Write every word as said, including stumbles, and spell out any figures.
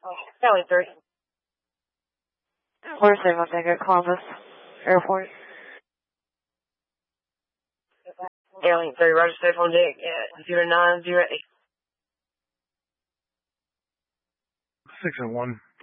County three. Where's they want to go? Columbus Airport. County three, Roger, safe on deck at zero nine zero eight. Six and one.